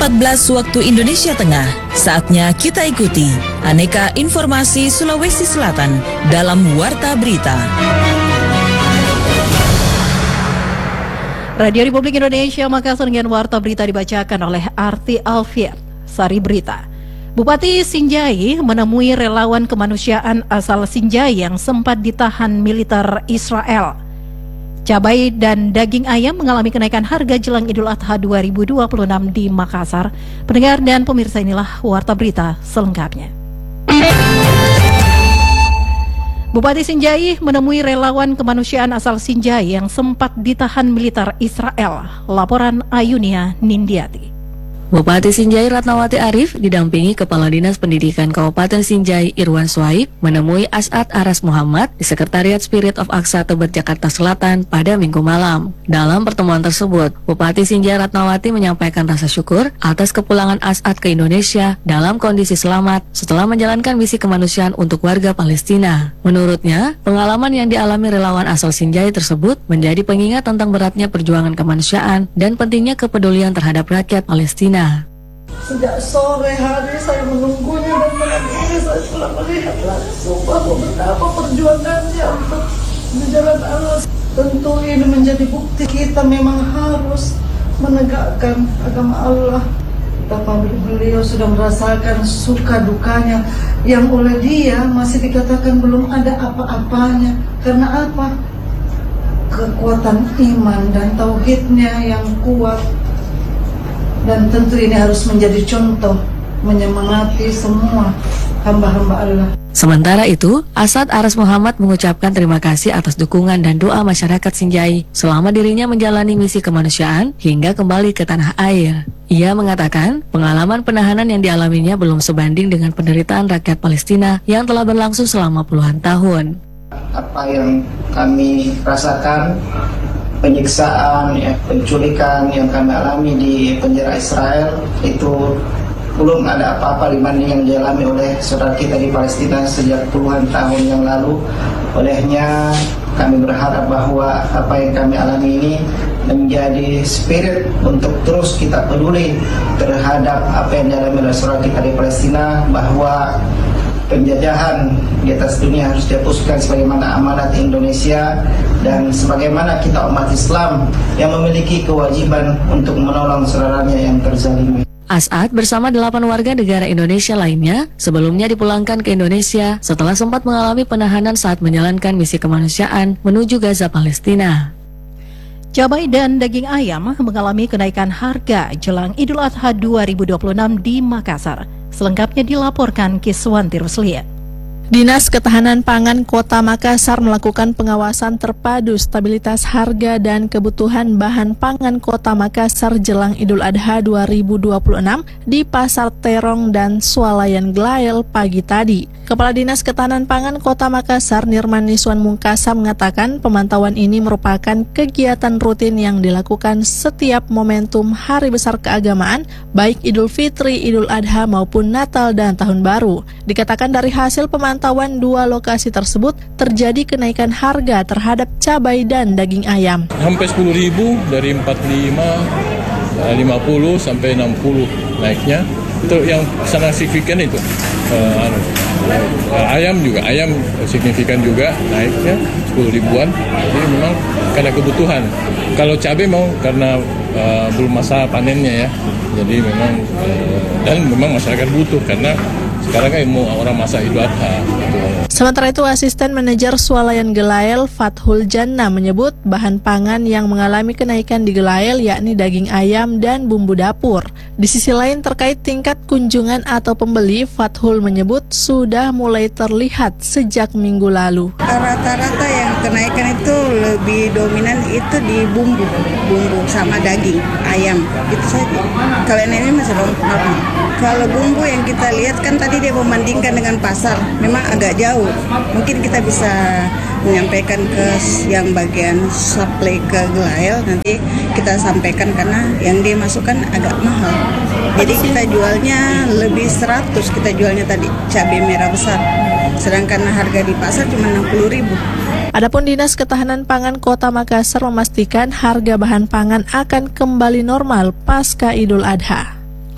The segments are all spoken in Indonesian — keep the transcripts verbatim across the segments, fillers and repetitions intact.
empat belas waktu Indonesia Tengah. Saatnya kita ikuti aneka informasi Sulawesi Selatan dalam Warta Berita. Radio Republik Indonesia Makassar dengan Warta Berita dibacakan oleh Arti Alfian. Sari Berita. Bupati Sinjai menemui relawan kemanusiaan asal Sinjai yang sempat ditahan militer Israel. Cabai dan daging ayam mengalami kenaikan harga jelang Idul Adha dua ribu dua puluh enam di Makassar. Pendengar dan pemirsa, inilah Warta Berita selengkapnya. Bupati Sinjai menemui relawan kemanusiaan asal Sinjai yang sempat ditahan militer Israel. Laporan Ayunia Nindiati. Bupati Sinjai Ratnawati Arif didampingi Kepala Dinas Pendidikan Kabupaten Sinjai Irwan Suhaib menemui As'ad Aras Muhammad di Sekretariat Spirit of Aqsa Tebet Jakarta Selatan pada Minggu malam. Dalam pertemuan tersebut, Bupati Sinjai Ratnawati menyampaikan rasa syukur atas kepulangan As'ad ke Indonesia dalam kondisi selamat setelah menjalankan misi kemanusiaan untuk warga Palestina. Menurutnya, pengalaman yang dialami relawan asal Sinjai tersebut menjadi pengingat tentang beratnya perjuangan kemanusiaan dan pentingnya kepedulian terhadap rakyat Palestina. Sejak sore hari saya menunggunya dan malam ini saya telah melihat langsung bahwa betapa perjuangannya untuk di jalan Allah. Tentu ini menjadi bukti kita memang harus menegakkan agama Allah. Betapa beliau sudah merasakan suka dukanya yang oleh dia masih dikatakan belum ada apa-apanya. Karena apa? Kekuatan iman dan tauhidnya yang kuat. Dan tentu ini harus menjadi contoh menyemangati semua hamba-hamba Allah. Sementara itu, As'ad Aras Muhammad mengucapkan terima kasih atas dukungan dan doa masyarakat Sinjai selama dirinya menjalani misi kemanusiaan hingga kembali ke tanah air. Ia mengatakan pengalaman penahanan yang dialaminya belum sebanding dengan penderitaan rakyat Palestina yang telah berlangsung selama puluhan tahun. Apa yang kami rasakan, penyiksaan, ya, penculikan yang kami alami di penjara Israel itu belum ada apa-apa dibanding yang dialami oleh saudara kita di Palestina sejak puluhan tahun yang lalu. Olehnya kami berharap bahwa apa yang kami alami ini menjadi spirit untuk terus kita peduli terhadap apa yang dialami oleh saudara kita di Palestina, bahwa penjajahan di atas dunia harus dihapuskan sebagaimana amanat Indonesia dan sebagaimana kita umat Islam yang memiliki kewajiban untuk menolong saudaranya yang terzalimi. As'ad bersama delapan warga negara Indonesia lainnya sebelumnya dipulangkan ke Indonesia setelah sempat mengalami penahanan saat menjalankan misi kemanusiaan menuju Gaza, Palestina. Cabai dan daging ayam mengalami kenaikan harga jelang Idul Adha dua ribu dua puluh enam di Makassar. Selengkapnya dilaporkan Kiswanti Ruslia. Dinas Ketahanan Pangan Kota Makassar melakukan pengawasan terpadu stabilitas harga dan kebutuhan bahan pangan Kota Makassar jelang Idul Adha dua ribu dua puluh enam di Pasar Terong dan Swalayan Glael pagi tadi. Kepala Dinas Ketahanan Pangan Kota Makassar Nirman Niswan Mungkasa mengatakan pemantauan ini merupakan kegiatan rutin yang dilakukan setiap momentum hari besar keagamaan baik Idul Fitri, Idul Adha maupun Natal dan Tahun Baru. Dikatakan dari hasil pemantauan dua lokasi tersebut terjadi kenaikan harga terhadap cabai dan daging ayam. Hampir sepuluh ribu dari empat puluh lima, lima puluh sampai enam puluh naiknya. Itu yang sangat signifikan itu. Uh, uh, ayam juga, ayam signifikan juga naiknya sepuluh ribuan. Jadi memang karena kebutuhan. Kalau cabai mau karena uh, belum masa panennya ya. Jadi memang uh, dan memang masyarakat butuh karena sekarang kan mau orang masa Idul Adha. Gitu. Sementara itu, Asisten Manajer Swalayan Gelael Fathul Janna menyebut bahan pangan yang mengalami kenaikan di Gelael yakni daging ayam dan bumbu dapur. Di sisi lain terkait tingkat kunjungan atau pembeli, Fathul menyebut sudah mulai terlihat sejak minggu lalu. Rata-rata yang kenaikan itu lebih dominan itu di bumbu, bumbu sama daging ayam itu saja. Kalau ini masih normal. Kalau bumbu yang kita lihat kan tadi dia membandingkan dengan pasar, memang agak jauh. Mungkin kita bisa menyampaikan ke yang bagian supply ke Gelael, nanti kita sampaikan karena yang dia masukkan agak mahal. Jadi kita jualnya lebih seratus, kita jualnya tadi cabai merah besar. Sedangkan harga di pasar cuma enam puluh ribu. Adapun Dinas Ketahanan Pangan Kota Makassar memastikan harga bahan pangan akan kembali normal pasca Idul Adha.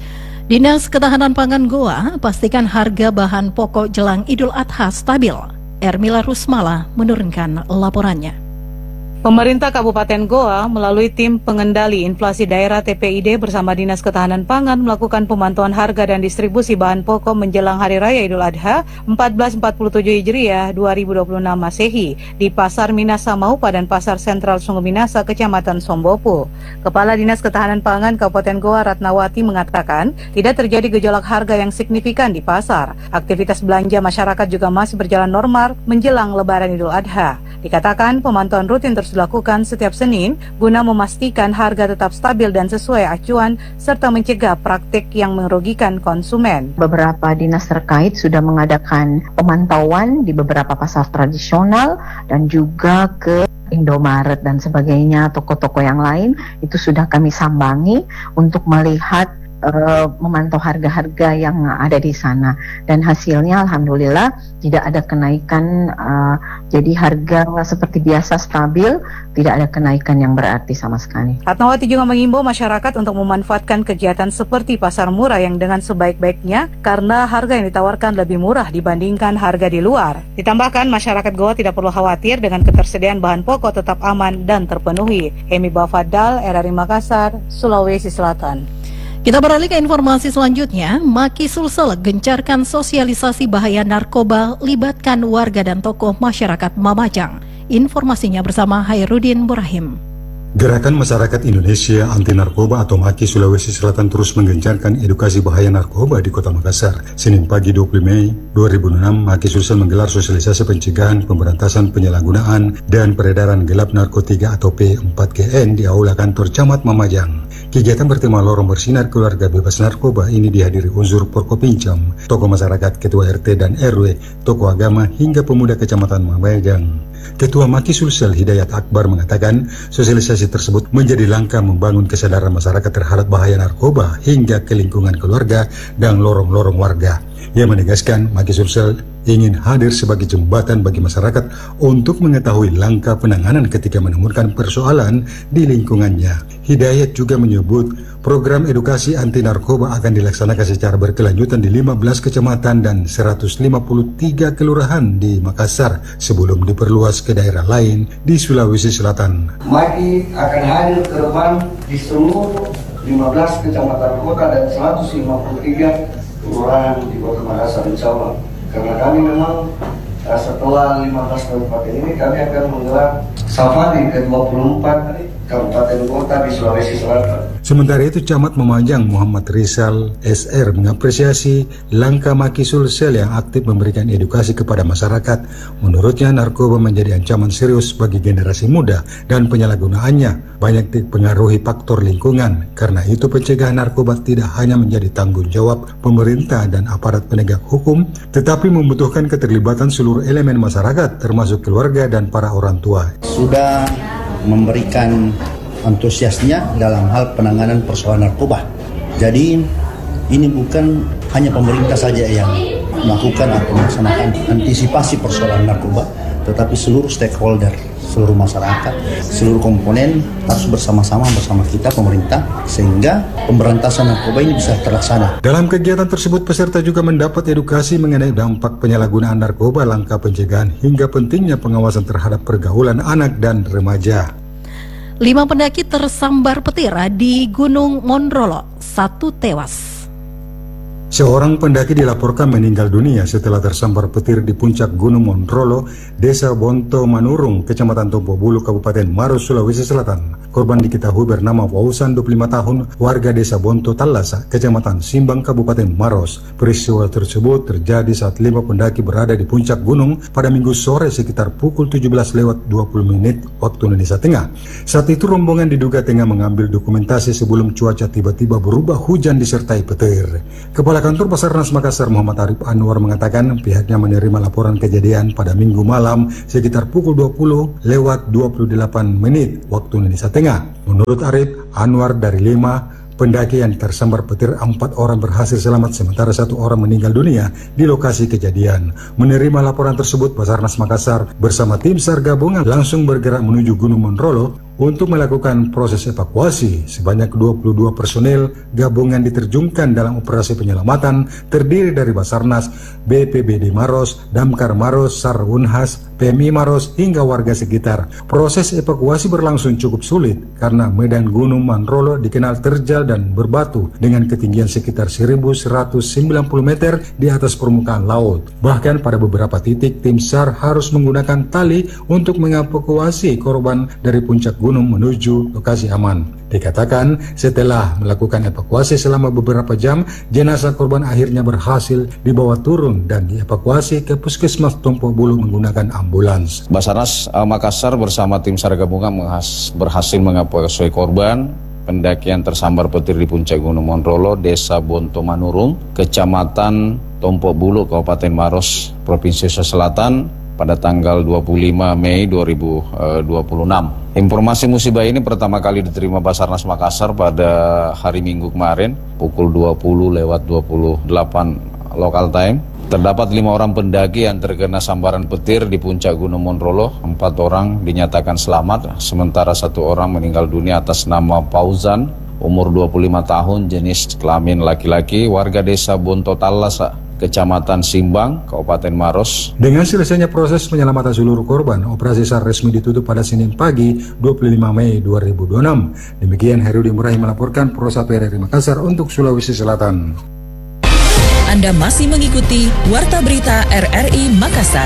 Dinas Ketahanan Pangan Goa pastikan harga bahan pokok jelang Idul Adha stabil. Ermila Rusmala menurunkan laporannya. Pemerintah Kabupaten Goa melalui tim pengendali inflasi daerah T P I D bersama Dinas Ketahanan Pangan melakukan pemantauan harga dan distribusi bahan pokok menjelang Hari Raya Idul Adha seribu empat ratus empat puluh tujuh Hijriah dua ribu dua puluh enam Masehi di Pasar Minasa Maupa dan Pasar Sentral Sungai Minasa, Kecamatan Sombopo. Kepala Dinas Ketahanan Pangan Kabupaten Goa Ratnawati mengatakan tidak terjadi gejolak harga yang signifikan di pasar. Aktivitas belanja masyarakat juga masih berjalan normal menjelang Lebaran Idul Adha. Dikatakan pemantauan rutin terus dilakukan setiap Senin guna memastikan harga tetap stabil dan sesuai acuan serta mencegah praktik yang merugikan konsumen. Beberapa dinas terkait sudah mengadakan pemantauan di beberapa pasar tradisional dan juga ke Indomaret dan sebagainya, toko-toko yang lain itu sudah kami sambangi untuk melihat Uh, memantau harga-harga yang ada di sana, dan hasilnya alhamdulillah tidak ada kenaikan, uh, jadi harga seperti biasa stabil, tidak ada kenaikan yang berarti sama sekali. Ratnawati juga mengimbau masyarakat untuk memanfaatkan kegiatan seperti pasar murah yang dengan sebaik-baiknya karena harga yang ditawarkan lebih murah dibandingkan harga di luar. Ditambahkan masyarakat Goa tidak perlu khawatir dengan ketersediaan bahan pokok tetap aman dan terpenuhi. Emi Bafadal, R R I Makassar, Sulawesi Selatan. Kita beralih ke informasi selanjutnya. Maki Sulsel gencarkan sosialisasi bahaya narkoba, libatkan warga dan tokoh masyarakat Mamajang. Informasinya bersama Hairudin Burahim. Gerakan Masyarakat Indonesia Anti Narkoba atau Maki Sulawesi Selatan terus menggencarkan edukasi bahaya narkoba di Kota Makassar. Senin pagi dua puluh Mei dua ribu enam, Maki Sulsel menggelar sosialisasi pencegahan, pemberantasan penyalahgunaan dan peredaran gelap narkotika atau P empat G N di Aula Kantor Camat Mamajang. Kegiatan bertema Lorong Bersinar Keluarga Bebas Narkoba ini dihadiri unsur Porkopincam, tokoh masyarakat, ketua R T dan R W, tokoh agama hingga pemuda Kecamatan Mamajang. Ketua Maki Sulsel Hidayat Akbar mengatakan sosialisasi tersebut menjadi langkah membangun kesadaran masyarakat terhadap bahaya narkoba hingga ke lingkungan keluarga dan lorong-lorong warga. Ia menegaskan Maki Sulsel ingin hadir sebagai jembatan bagi masyarakat untuk mengetahui langkah penanganan ketika menemukan persoalan di lingkungannya. Hidayat juga menyebut program edukasi anti narkoba akan dilaksanakan secara berkelanjutan di lima belas kecamatan dan seratus lima puluh tiga kelurahan di Makassar sebelum diperluas ke daerah lain di Sulawesi Selatan. Maki akan hadir ke depan di seluruh lima belas kecamatan kota dan seratus lima puluh tiga kelurahan di Kota Makassar, insya Allah. Karena kami memang setelah lima belas kabupaten ini kami akan menggelar safari ke dua puluh empat kabupaten kota di Sulawesi Selatan. Sementara itu, Camat Mamajang Muhammad Rizal S R mengapresiasi langkah Maki Sulsel yang aktif memberikan edukasi kepada masyarakat. Menurutnya, narkoba menjadi ancaman serius bagi generasi muda dan penyalahgunaannya banyak dipengaruhi faktor lingkungan. Karena itu, pencegahan narkoba tidak hanya menjadi tanggung jawab pemerintah dan aparat penegak hukum, tetapi membutuhkan keterlibatan seluruh elemen masyarakat, termasuk keluarga dan para orang tua. Sudah memberikan antusiasnya dalam hal penanganan persoalan narkoba. Jadi ini bukan hanya pemerintah saja yang melakukan atau melaksanakan antisipasi persoalan narkoba, tetapi seluruh stakeholder, seluruh masyarakat, seluruh komponen harus bersama-sama bersama kita pemerintah sehingga pemberantasan narkoba ini bisa terlaksana. Dalam kegiatan tersebut, peserta juga mendapat edukasi mengenai dampak penyalahgunaan narkoba, langkah pencegahan hingga pentingnya pengawasan terhadap pergaulan anak dan remaja. Lima pendaki tersambar petir di Gunung Monrolo, satu tewas. Seorang pendaki dilaporkan meninggal dunia setelah tersambar petir di puncak Gunung Monrolo, Desa Bonto Manurung, Kecamatan Tompo Bulu, Kabupaten Maros, Sulawesi Selatan. Korban diketahui bernama Fausan, dua puluh lima tahun, warga Desa Bonto Tallasa, Kecamatan Simbang, Kabupaten Maros. Peristiwa tersebut terjadi saat lima pendaki berada di puncak gunung pada Minggu sore sekitar pukul tujuh belas lewat dua puluh menit waktu Indonesia Tengah. Saat itu rombongan diduga tengah mengambil dokumentasi sebelum cuaca tiba-tiba berubah hujan disertai petir. Kepala Kantor Basarnas Makassar Muhammad Arif Anwar mengatakan pihaknya menerima laporan kejadian pada Minggu malam sekitar pukul dua puluh lewat dua puluh delapan menit waktu Indonesia Tengah. Menurut Arif Anwar, dari lima pendaki yang tersambar petir, empat orang berhasil selamat sementara satu orang meninggal dunia di lokasi kejadian. Menerima laporan tersebut, Basarnas Makassar bersama tim SAR gabungan langsung bergerak menuju Gunung Monrolo Untuk melakukan proses evakuasi, sebanyak dua puluh dua personel gabungan diterjunkan dalam operasi penyelamatan terdiri dari Basarnas, B P B D Maros, Damkar Maros, SAR Unhas, P M I Maros, hingga warga sekitar. Proses evakuasi berlangsung cukup sulit karena medan Gunung Manrolo dikenal terjal dan berbatu dengan ketinggian sekitar seribu seratus sembilan puluh meter di atas permukaan laut. Bahkan pada beberapa titik tim SAR harus menggunakan tali untuk mengevakuasi korban dari puncak gunung menuju lokasi aman. Dikatakan setelah melakukan evakuasi selama beberapa jam, jenazah korban akhirnya berhasil dibawa turun dan dievakuasi ke Puskesmas Tompo Bulu menggunakan ambulans. Basarnas Makassar bersama tim SAR gabungan berhasil mengevakuasi korban pendakian tersambar petir di puncak Gunung Monrolo, Desa Bonto Manurung, Kecamatan Tompo Bulu, Kabupaten Maros, Provinsi Sulawesi Selatan pada tanggal dua puluh lima Mei dua ribu dua puluh enam. Informasi musibah ini pertama kali diterima Basarnas Makassar pada hari Minggu kemarin pukul dua puluh lewat dua puluh delapan local time. Terdapat lima orang pendaki yang terkena sambaran petir di puncak Gunung Monrolo. Empat orang dinyatakan selamat, sementara satu orang meninggal dunia atas nama Fauzan, umur dua puluh lima tahun, jenis kelamin laki-laki, warga desa Bonto Talasa, Kecamatan Simbang, Kabupaten Maros. Dengan selesainya proses penyelamatan seluruh korban, operasi SAR resmi ditutup pada Senin pagi dua puluh lima Mei dua ribu dua puluh enam. Demikian Herudi Murahi melaporkan Pro satu R R I Makassar untuk Sulawesi Selatan. Anda masih mengikuti Warta Berita R R I Makassar.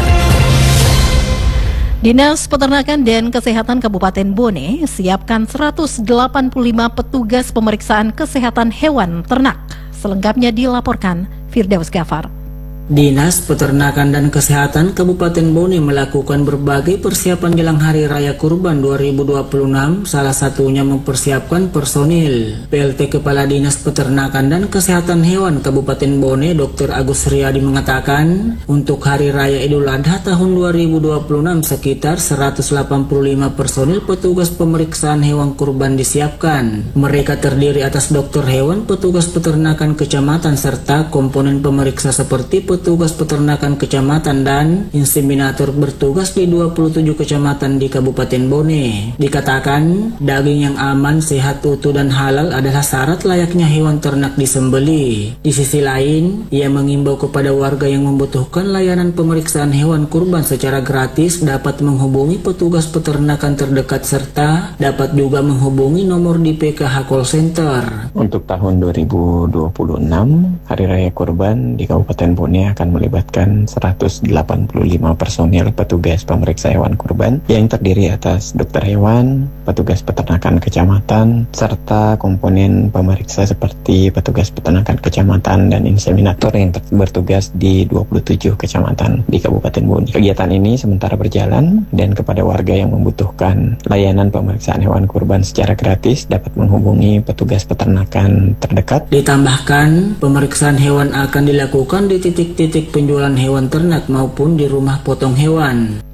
Dinas Peternakan dan Kesehatan Kabupaten Bone siapkan seratus delapan puluh lima petugas pemeriksaan kesehatan hewan ternak. Selengkapnya dilaporkan Firdaus Gafar. Dinas Peternakan dan Kesehatan Kabupaten Bone melakukan berbagai persiapan jelang Hari Raya Kurban dua ribu dua puluh enam, salah satunya mempersiapkan personil. P L T Kepala Dinas Peternakan dan Kesehatan Hewan Kabupaten Bone, Doktor Agus Riyadi mengatakan, untuk Hari Raya Idul Adha tahun dua ribu dua puluh enam sekitar seratus delapan puluh lima personil petugas pemeriksaan hewan kurban disiapkan. Mereka terdiri atas dokter hewan, petugas peternakan kecamatan, serta komponen pemeriksa seperti petugas peternakan kecamatan dan inseminator bertugas di dua puluh tujuh kecamatan di Kabupaten Bone. Dikatakan, daging yang aman, sehat, utuh, dan halal adalah syarat layaknya hewan ternak disembeli. Di sisi lain, ia mengimbau kepada warga yang membutuhkan layanan pemeriksaan hewan kurban secara gratis dapat menghubungi petugas peternakan terdekat serta dapat juga menghubungi nomor di P K H Call Center. Untuk tahun dua ribu dua puluh enam, Hari Raya Kurban di Kabupaten Bone akan melibatkan seratus delapan puluh lima personil petugas pemeriksa hewan kurban yang terdiri atas dokter hewan, petugas peternakan kecamatan, serta komponen pemeriksa seperti petugas peternakan kecamatan dan inseminator yang bertugas di dua puluh tujuh kecamatan di Kabupaten Bone. Kegiatan ini sementara berjalan dan kepada warga yang membutuhkan layanan pemeriksaan hewan kurban secara gratis dapat menghubungi petugas peternakan terdekat. Ditambahkan, pemeriksaan hewan akan dilakukan di titik titik penjualan hewan ternak maupun di rumah potong hewan.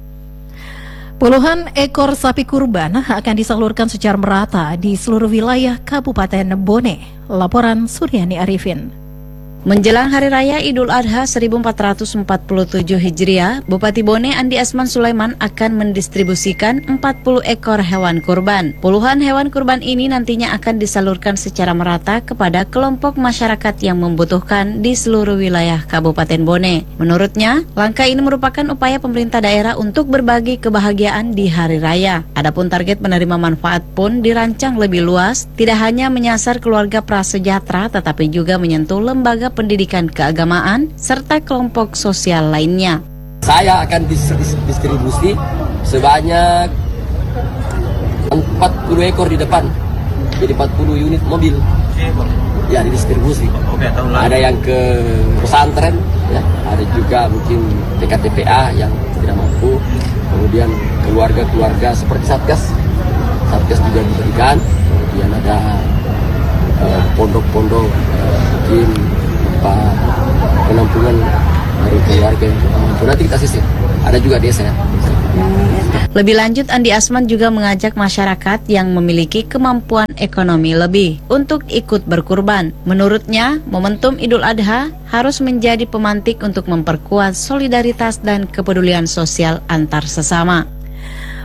Puluhan ekor sapi kurban akan disalurkan secara merata di seluruh wilayah Kabupaten Bone. Laporan Suryani Arifin. Menjelang Hari Raya Idul Adha seribu empat ratus empat puluh tujuh Hijriah, Bupati Bone Andi Asman Sulaiman akan mendistribusikan empat puluh ekor hewan kurban. Puluhan hewan kurban ini nantinya akan disalurkan secara merata kepada kelompok masyarakat yang membutuhkan di seluruh wilayah Kabupaten Bone. Menurutnya, langkah ini merupakan upaya pemerintah daerah untuk berbagi kebahagiaan di Hari Raya. Adapun target penerima manfaat pun dirancang lebih luas, tidak hanya menyasar keluarga prasejahtera tetapi juga menyentuh lembaga pendidikan keagamaan, serta kelompok sosial lainnya. Saya akan distribusi sebanyak empat puluh ekor di depan, jadi empat puluh unit mobil. Ya, didistribusi. Ada yang ke pesantren, ya, ada juga mungkin P K T P A yang tidak mampu, kemudian keluarga-keluarga seperti Satgas, Satgas juga diberikan, kemudian ada pondok-pondok, uh, mungkin tempat penampungan dari keluarga yang mampu. Nanti kita sisir. Ada juga desa ya. Lebih lanjut, Andi Asman juga mengajak masyarakat yang memiliki kemampuan ekonomi lebih untuk ikut berkurban. Menurutnya, momentum Idul Adha harus menjadi pemantik untuk memperkuat solidaritas dan kepedulian sosial antar sesama.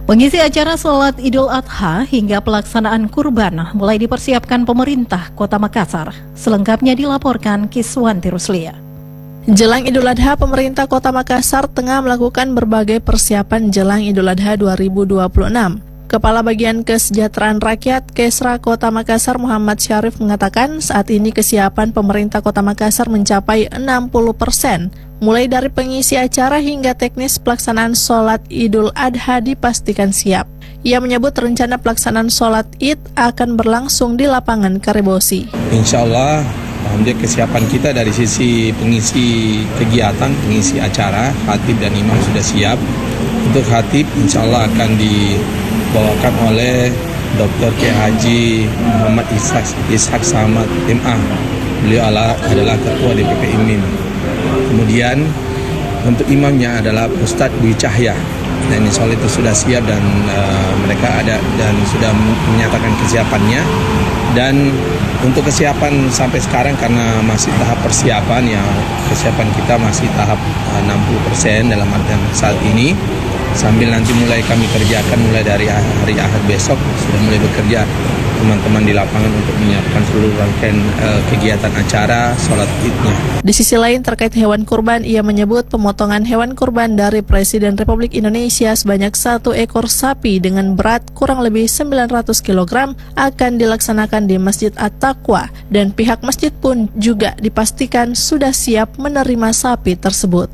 Mengisi acara sholat Idul Adha hingga pelaksanaan kurban mulai dipersiapkan pemerintah Kota Makassar. Selengkapnya dilaporkan Kiswanti Ruslia. Jelang Idul Adha, pemerintah Kota Makassar tengah melakukan berbagai persiapan jelang Idul Adha dua ribu dua puluh enam. Kepala Bagian Kesejahteraan Rakyat Kesra Kota Makassar Muhammad Syarif mengatakan saat ini kesiapan pemerintah Kota Makassar mencapai enam puluh persen. Mulai dari pengisi acara hingga teknis pelaksanaan sholat Idul Adha dipastikan siap. Ia menyebut rencana pelaksanaan sholat Id akan berlangsung di lapangan Karebosi. Insya Allah, alhamdulillah kesiapan kita dari sisi pengisi kegiatan, pengisi acara, khatib dan imam sudah siap. Untuk khatib insya Allah akan dibawakan oleh Doktor Kiai Haji Muhammad Ishak, Ishak Samad M A. Beliau adalah Ketua D P P I M I M. Kemudian untuk imamnya adalah Ustadz Dwi Cahya, dan insya Allah itu sudah siap dan uh, mereka ada dan sudah menyatakan kesiapannya. Dan untuk kesiapan sampai sekarang karena masih tahap persiapan ya, kesiapan kita masih tahap uh, enam puluh persen dalam artian saat ini, sambil nanti mulai kami kerjakan mulai dari hari Ahad besok sudah mulai bekerja teman-teman di lapangan untuk menyiapkan seluruh rangkaian uh, kegiatan acara sholat Idnya. Di sisi lain terkait hewan kurban, ia menyebut pemotongan hewan kurban dari Presiden Republik Indonesia sebanyak satu ekor sapi dengan berat kurang lebih sembilan ratus kilogram akan dilaksanakan di Masjid At-Taqwa, dan pihak masjid pun juga dipastikan sudah siap menerima sapi tersebut.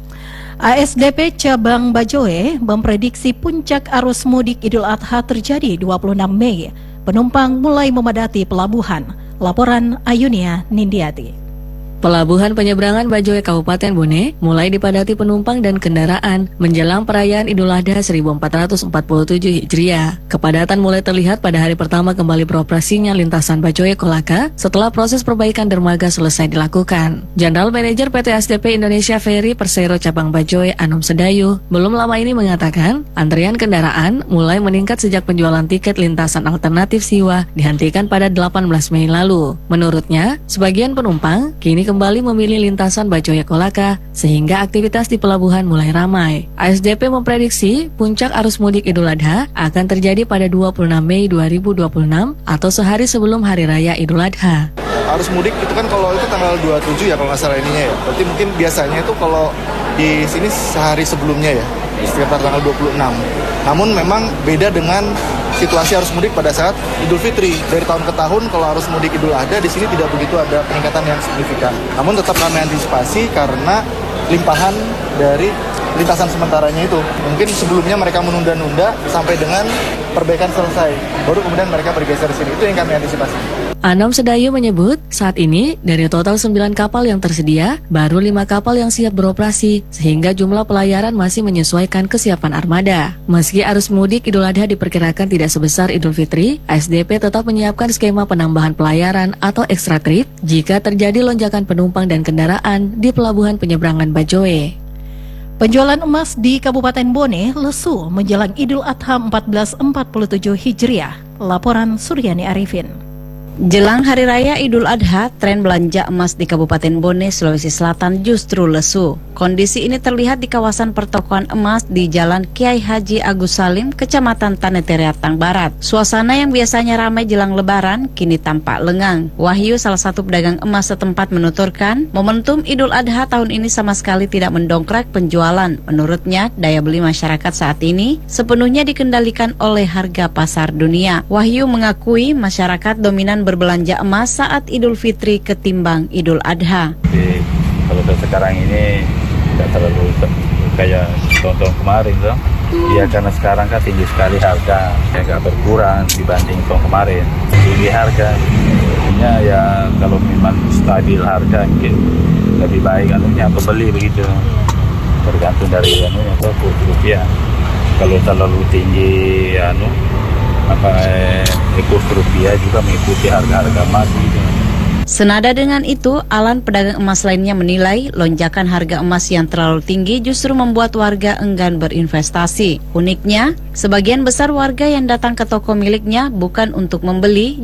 A S D P Cabang Bajoe memprediksi puncak arus mudik Idul Adha terjadi dua puluh enam Mei. Penumpang mulai memadati pelabuhan. Laporan Ayunia Nindiati. Pelabuhan penyeberangan Bajoe Kabupaten Bone mulai dipadati penumpang dan kendaraan menjelang perayaan Idul Adha seribu empat ratus empat puluh tujuh Hijriah. Kepadatan mulai terlihat pada hari pertama kembali beroperasinya lintasan Bajoe Kolaka setelah proses perbaikan dermaga selesai dilakukan. General Manager P T A S D P Indonesia Ferry Persero Cabang Bajoe Anom Sedayu belum lama ini mengatakan antrian kendaraan mulai meningkat sejak penjualan tiket lintasan alternatif Siwa dihentikan pada delapan belas Mei lalu. Menurutnya, sebagian penumpang kini kembali memilih lintasan Bajoe Kolaka sehingga aktivitas di pelabuhan mulai ramai. A S D P memprediksi puncak arus mudik Idul Adha akan terjadi pada dua puluh enam Mei dua ribu dua puluh enam atau sehari sebelum Hari Raya Idul Adha. Arus mudik itu kan kalau itu tanggal dua puluh tujuh ya kalau nggak salah ininya ya. Berarti mungkin biasanya itu kalau di sini sehari sebelumnya ya, sekitar tanggal dua puluh enam. Namun memang beda dengan situasi arus mudik pada saat Idul Fitri. Dari tahun ke tahun kalau arus mudik Idul Adha di sini tidak begitu ada peningkatan yang signifikan. Namun tetap kami antisipasi karena limpahan dari lintasan sementaranya itu. Mungkin sebelumnya mereka menunda-nunda sampai dengan perbaikan selesai, baru kemudian mereka bergeser sini. Itu yang kami antisipasi. Anom Sedayu menyebut saat ini dari total sembilan kapal yang tersedia, baru lima kapal yang siap beroperasi sehingga jumlah pelayaran masih menyesuaikan kesiapan armada. Meski arus mudik Idul Adha diperkirakan tidak sebesar Idul Fitri, A S D P tetap menyiapkan skema penambahan pelayaran atau extra trip jika terjadi lonjakan penumpang dan kendaraan di pelabuhan penyeberangan Bajoe. Penjualan emas di Kabupaten Bone lesu menjelang Idul Adha seribu empat ratus empat puluh tujuh Hijriah. Laporan Suryani Arifin. Jelang Hari Raya Idul Adha, tren belanja emas di Kabupaten Bone, Sulawesi Selatan justru lesu. Kondisi ini terlihat di kawasan pertokoan emas di Jalan Kiai Haji Agus Salim, Kecamatan Taneteriatang Barat. Suasana yang biasanya ramai jelang Lebaran kini tampak lengang. Wahyu, salah satu pedagang emas setempat, menuturkan momentum Idul Adha tahun ini sama sekali tidak mendongkrak penjualan. Menurutnya, daya beli masyarakat saat ini sepenuhnya dikendalikan oleh harga pasar dunia. Wahyu mengakui masyarakat dominan berbelanja emas saat Idul Fitri ketimbang Idul Adha. Jadi, kalau sekarang ini tidak terlalu kayak tahun-tahun kemarin loh. Ya karena sekarang kan tinggi sekali harga, agak berkurang dibanding tahun kemarin. Tinggi harga, artinya ya kalau memang stabil harga mungkin lebih baik anunya pembeli begitu. Tergantung dari anunya tuh kurs rupiah. Kalau terlalu tinggi anu apa kurs rupiah juga mengikuti harga-harga emas gitu. Senada dengan itu, Alan, pedagang emas lainnya, menilai lonjakan harga emas yang terlalu tinggi justru membuat warga enggan berinvestasi. Uniknya, sebagian besar warga yang datang ke toko miliknya bukan untuk membeli,